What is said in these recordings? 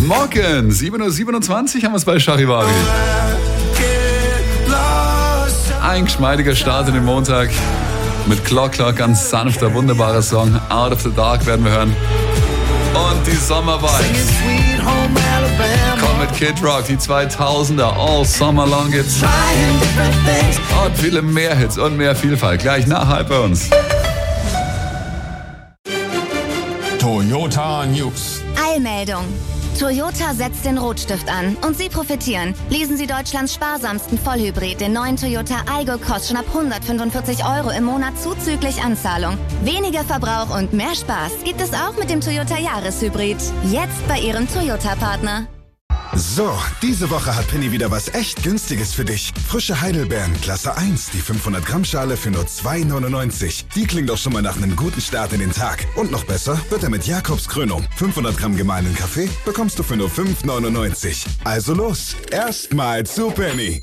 Morgen, 7.27 Uhr haben wir es bei Charivari. Ein geschmeidiger Start in den Montag mit Clock, ganz sanfter, wunderbarer Song. Out of the Dark werden wir hören. Und die Sommervibes. Komm mit Kid Rock, die 2000er, all summer long geht's. Und viele mehr Hits und mehr Vielfalt. Gleich nach bei uns. Toyota News. Eilmeldung. Toyota setzt den Rotstift an und Sie profitieren. Lesen Sie Deutschlands sparsamsten Vollhybrid, den neuen Toyota Aygo, kostet schon ab 145 € im Monat zuzüglich Anzahlung. Weniger Verbrauch und mehr Spaß gibt es auch mit dem Toyota Jahreshybrid. Jetzt bei Ihrem Toyota-Partner. So, diese Woche hat Penny wieder was echt Günstiges für dich. Frische Heidelbeeren, Klasse 1, die 500 Gramm Schale für nur 2,99. Die klingt doch schon mal nach einem guten Start in den Tag. Und noch besser wird er mit Jakobskrönung. 500 Gramm gemahlenen Kaffee bekommst du für nur 5,99. Also los, erstmal zu Penny.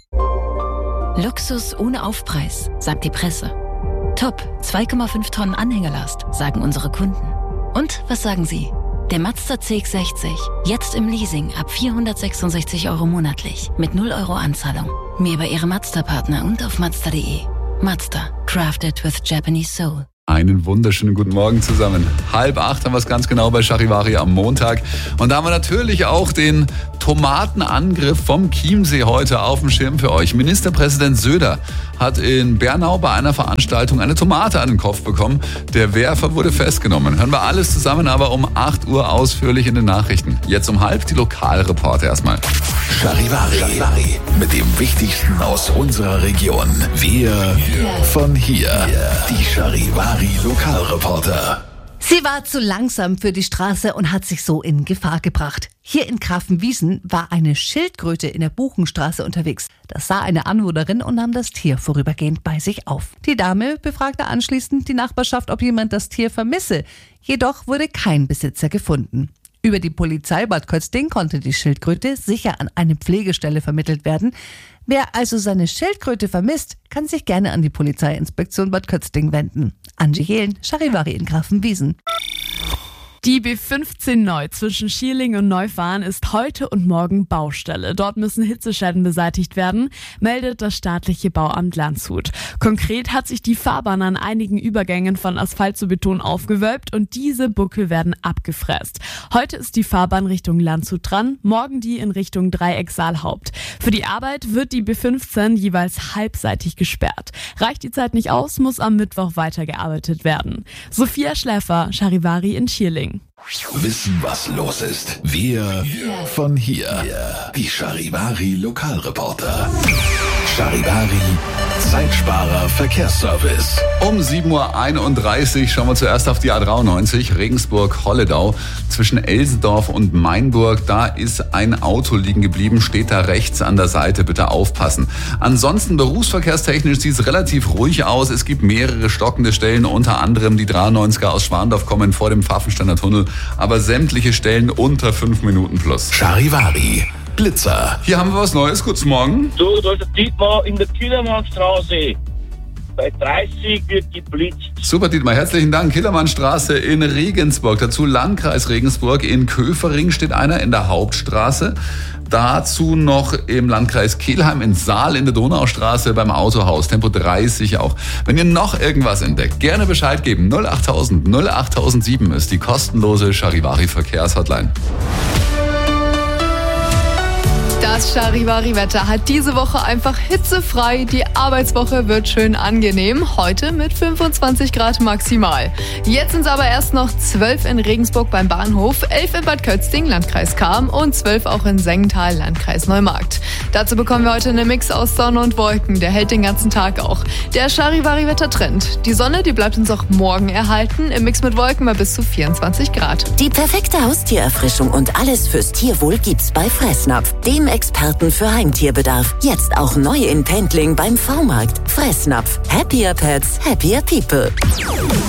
Luxus ohne Aufpreis, sagt die Presse. Top, 2,5 Tonnen Anhängerlast, sagen unsere Kunden. Und was sagen Sie? Der Mazda CX-60, jetzt im Leasing ab 466 € monatlich, mit 0 € Anzahlung. Mehr bei Ihrem Mazda-Partner und auf Mazda.de. Mazda, crafted with Japanese soul. Einen wunderschönen guten Morgen zusammen. 7:30 haben wir es ganz genau bei Charivari am Montag. Und da haben wir natürlich auch den Tomatenangriff vom Chiemsee heute auf dem Schirm für euch. Ministerpräsident Söder hat in Bernau bei einer Veranstaltung eine Tomate an den Kopf bekommen. Der Werfer wurde festgenommen. Hören wir alles zusammen aber um 8 Uhr ausführlich in den Nachrichten. Jetzt um 7:30 die Lokalreporter erstmal. Charivari. Mit dem Wichtigsten aus unserer Region. Wir von hier. Die Charivari Lokalreporter. Sie war zu langsam für die Straße und hat sich so in Gefahr gebracht. Hier in Grafenwiesen war eine Schildkröte in der Buchenstraße unterwegs. Das sah eine Anwohnerin und nahm das Tier vorübergehend bei sich auf. Die Dame befragte anschließend die Nachbarschaft, ob jemand das Tier vermisse. Jedoch wurde kein Besitzer gefunden. Über die Polizei Bad Kötzting konnte die Schildkröte sicher an eine Pflegestelle vermittelt werden. Wer also seine Schildkröte vermisst, kann sich gerne an die Polizeiinspektion Bad Kötzting wenden. Angie Jehlen, Charivari in Grafenwiesen. Die B15 neu zwischen Schierling und Neufahren ist heute und morgen Baustelle. Dort müssen Hitzeschäden beseitigt werden, meldet das staatliche Bauamt Landshut. Konkret hat sich die Fahrbahn an einigen Übergängen von Asphalt zu Beton aufgewölbt und diese Buckel werden abgefräst. Heute ist die Fahrbahn Richtung Landshut dran, morgen die in Richtung Dreieck Saalhaupt. Für die Arbeit wird die B15 jeweils halbseitig gesperrt. Reicht die Zeit nicht aus, muss am Mittwoch weitergearbeitet werden. Sophia Schläfer, Charivari in Schierling. Wissen, was los ist. Wir von hier. Die Charivari Lokalreporter. Charivari Zeitsparer Verkehrsservice. Um 7:31 Uhr schauen wir zuerst auf die A93 Regensburg-Holledau. Zwischen Elsendorf und Mainburg, da ist ein Auto liegen geblieben, steht da rechts an der Seite, bitte aufpassen. Ansonsten berufsverkehrstechnisch sieht es relativ ruhig aus. Es gibt mehrere stockende Stellen, unter anderem die 93er aus Schwandorf kommen vor dem Pfaffensteiner Tunnel, aber sämtliche Stellen unter 5 Minuten plus. Charivari Blitzer. Hier haben wir was Neues, guten Morgen. So, da ist der Dietmar in der Killermannstraße. Bei 30 wird geblitzt. Super, Dietmar, herzlichen Dank. Killermannstraße in Regensburg. Dazu Landkreis Regensburg. In Köfering steht einer in der Hauptstraße. Dazu noch im Landkreis Kelheim in Saal in der Donaustraße beim Autohaus. Tempo 30 auch. Wenn ihr noch irgendwas entdeckt, gerne Bescheid geben. 08000 08007 ist die kostenlose Charivari Verkehrshotline. Das Charivari-Wetter hat diese Woche einfach hitzefrei. Die Arbeitswoche wird schön angenehm. Heute mit 25 Grad maximal. Jetzt sind es aber erst noch 12 in Regensburg beim Bahnhof, 11 in Bad Kötzting, Landkreis Cham und 12 auch in Sengenthal, Landkreis Neumarkt. Dazu bekommen wir heute einen Mix aus Sonne und Wolken. Der hält den ganzen Tag auch. Der Charivari-Wetter-Trend. Die Sonne, die bleibt uns auch morgen erhalten. Im Mix mit Wolken bei bis zu 24 Grad. Die perfekte Haustiererfrischung und alles fürs Tierwohl gibt's bei Fressnapf, dem Experten für Heimtierbedarf. Jetzt auch neu in Pendling beim V-Markt. Fressnapf. Happier Pets, happier people.